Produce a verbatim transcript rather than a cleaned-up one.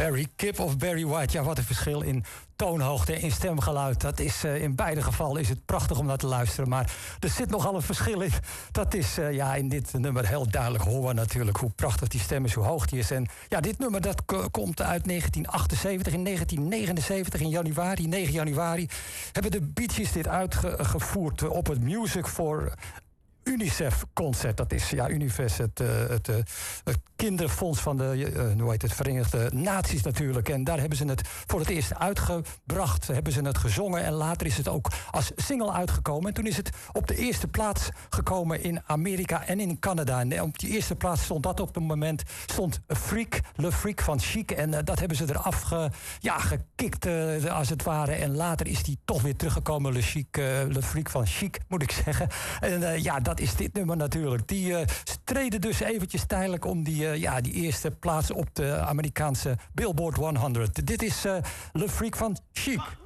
Barry Kip of Barry White. Ja, wat een verschil in toonhoogte en in stemgeluid. Dat is, uh, in beide gevallen is het prachtig om naar te luisteren. Maar er zit nogal een verschil in. Dat is uh, ja, in dit nummer heel duidelijk horen natuurlijk. Hoe prachtig die stem is, hoe hoog die is. En ja, dit nummer dat k- komt uit negentien achtenzeventig. In negentien negenenzeventig, in januari, negen januari... hebben de Bee Gees dit uitgevoerd op het Music for UNICEF-concert. Dat is ja, UNICEF, het, uh, het, uh, het kinderfonds van de uh, hoe heet het, Verenigde Naties natuurlijk. En daar hebben ze het voor het eerst uitgebracht. Hebben ze het gezongen en later is het ook als single uitgekomen. En toen is het op de eerste plaats gekomen in Amerika en in Canada. En op die eerste plaats stond dat op het moment stond Freak, Le Freak van Chic. En uh, dat hebben ze eraf ge, ja, gekikt uh, als het ware. En later is die toch weer teruggekomen, Le, Chic, uh, Le Freak van Chic, moet ik zeggen. En uh, ja, dat is dit nummer natuurlijk. Die uh, streden dus eventjes tijdelijk om die, uh, ja, die eerste plaats op de Amerikaanse Billboard honderd. Dit is uh, Le Freak van Chic.